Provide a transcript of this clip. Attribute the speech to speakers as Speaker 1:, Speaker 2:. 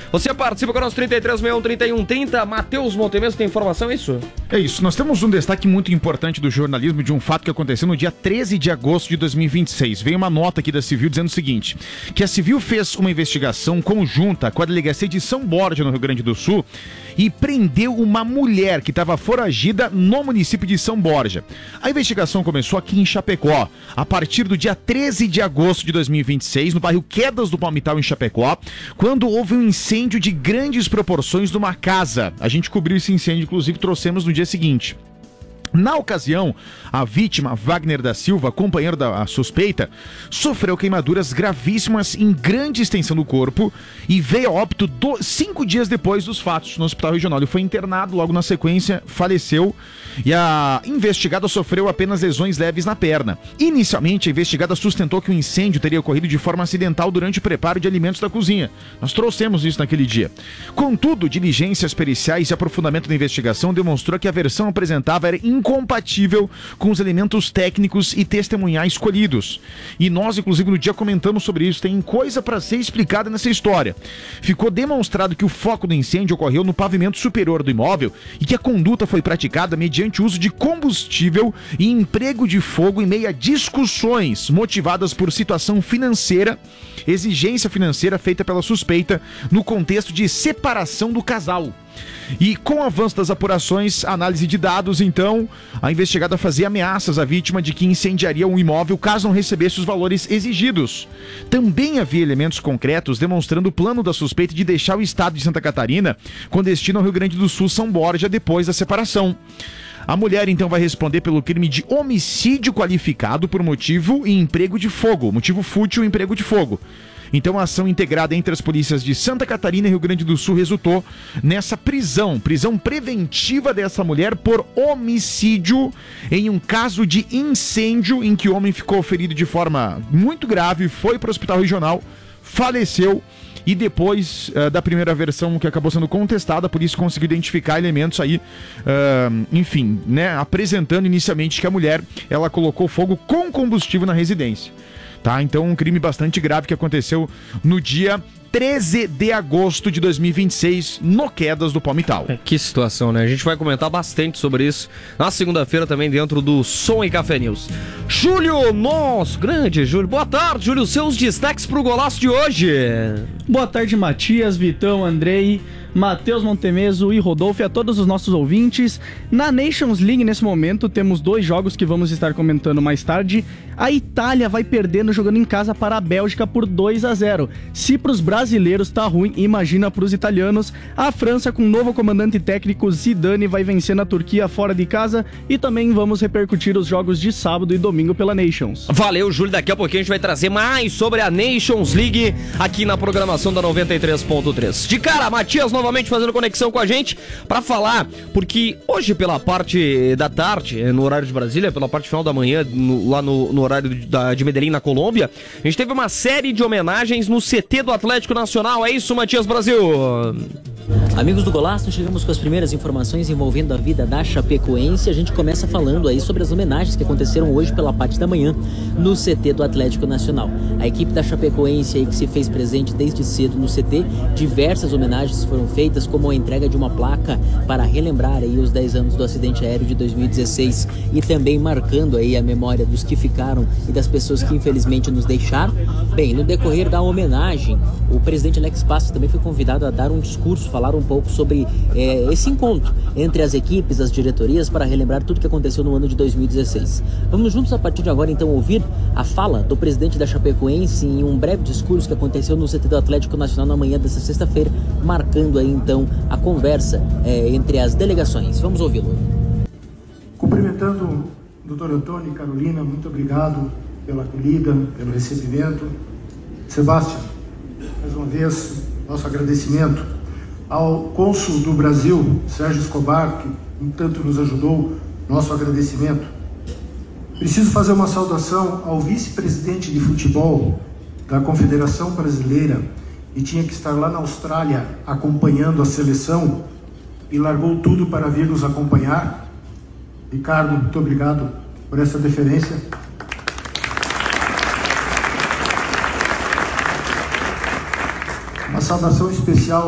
Speaker 1: Você participa com o nosso 3361-3130. Matheus Montemeso, tem informação, é isso?
Speaker 2: É isso, nós temos um destaque muito importante do jornalismo de um fato que aconteceu no dia 13 de agosto de 2026. Veio uma nota aqui da Civil dizendo o seguinte, que a Civil fez uma investigação conjunta com a delegacia de São Borja, no Rio Grande do Sul, e prendeu uma mulher que estava foragida no município de São Borja. A investigação começou aqui em Chapecó, a partir do dia 13 de agosto de 2026, no bairro Quedas do Palmital, em Chapecó, quando houve um incêndio de grandes proporções numa casa. A gente cobriu esse incêndio, inclusive trouxemos no dia seguinte. Na ocasião, a vítima, Wagner da Silva, companheiro da suspeita, sofreu queimaduras gravíssimas em grande extensão do corpo e veio a óbito 5 dias depois dos fatos no hospital regional. Ele foi internado, logo na sequência faleceu e a investigada sofreu apenas lesões leves na perna. Inicialmente, a investigada sustentou que o incêndio teria ocorrido de forma acidental durante o preparo de alimentos da cozinha. Nós trouxemos isso naquele dia. Contudo, diligências periciais e aprofundamento da investigação demonstrou que a versão apresentada era incompatível com os elementos técnicos e testemunhais colhidos. E nós, inclusive, no dia comentamos sobre isso. Tem coisa para ser explicada nessa história. Ficou demonstrado que o foco do incêndio ocorreu no pavimento superior do imóvel e que a conduta foi praticada mediante o uso de combustível e emprego de fogo em meio a discussões motivadas por situação financeira, exigência financeira feita pela suspeita no contexto de separação do casal. E com o avanço das apurações, análise de dados, então, a investigada fazia ameaças à vítima de que incendiaria o imóvel caso não recebesse os valores exigidos. Também havia elementos concretos demonstrando o plano da suspeita de deixar o estado de Santa Catarina com destino ao Rio Grande do Sul, São Borja, depois da separação. A mulher, então, vai responder pelo crime de homicídio qualificado por motivo e emprego de fogo, motivo fútil e emprego de fogo. Então a ação integrada entre as polícias de Santa Catarina e Rio Grande do Sul resultou nessa prisão preventiva dessa mulher por homicídio em um caso de incêndio em que o homem ficou ferido de forma muito grave, foi para o hospital regional, faleceu. E depois da primeira versão que acabou sendo contestada, a polícia conseguiu identificar elementos aí, enfim, né, apresentando inicialmente que a mulher, ela colocou fogo com combustível na residência. Tá? Então um crime bastante grave que aconteceu no dia 13 de agosto de 2026, no Quedas do Palmital.
Speaker 1: Que situação, né? A gente vai comentar bastante sobre isso na segunda-feira também dentro do Som e Café News. Júlio, nosso grande Júlio. Boa tarde, Júlio. Seus destaques pro golaço de hoje.
Speaker 3: Boa tarde, Matias, Vitão, Andrei, Matheus Montemeso e Rodolfo e a todos os nossos ouvintes. Na Nations League, nesse momento, temos 2 jogos que vamos estar comentando mais tarde. A Itália vai perdendo jogando em casa para a Bélgica por 2-0. Se para os brasileiros tá ruim, imagina para os italianos. A França, com o novo comandante técnico Zidane, vai vencendo a Turquia fora de casa. E também vamos repercutir os jogos de sábado e domingo pela Nations.
Speaker 1: Valeu, Júlio. Daqui a pouquinho a gente vai trazer mais sobre a Nations League aqui na programação da 93.3. De cara, Matias novamente fazendo conexão com a gente para falar, porque hoje pela parte da tarde, no horário de Brasília, pela parte final da manhã, lá no horário de Medellín, na Colômbia, a gente teve uma série de homenagens no CT do Atlético Nacional. É isso, Matias Brasil?
Speaker 4: Amigos do Golaço, chegamos com as primeiras informações envolvendo a vida da Chapecoense. A gente começa falando aí sobre as homenagens que aconteceram hoje pela parte da manhã no CT do Atlético Nacional. A equipe da Chapecoense aí que se fez presente desde cedo no CT, diversas homenagens foram feitas, como a entrega de uma placa para relembrar aí os 10 anos do acidente aéreo de 2016 e também marcando aí a memória dos que ficaram e das pessoas que infelizmente nos deixaram. Bem, no decorrer da homenagem, o presidente Alex Passos também foi convidado a dar um discurso, falar um pouco sobre esse encontro entre as equipes, as diretorias, para relembrar tudo que aconteceu no ano de 2016. Vamos juntos a partir de agora então ouvir a fala do presidente da Chapecoense em um breve discurso que aconteceu no CT do Atlético Nacional na manhã dessa sexta-feira, marcando aí então a conversa entre as delegações. Vamos ouvi-lo.
Speaker 5: Cumprimentando o Dr. Antônio e Carolina, muito obrigado pela acolhida, pelo recebimento. Sebastião, mais uma vez, nosso agradecimento ao cônsul do Brasil, Sérgio Escobar, que tanto nos ajudou, nosso agradecimento. Preciso fazer uma saudação ao vice-presidente de futebol da Confederação Brasileira, e tinha que estar lá na Austrália acompanhando a seleção e largou tudo para vir nos acompanhar. Ricardo, muito obrigado por essa deferência. Uma saudação especial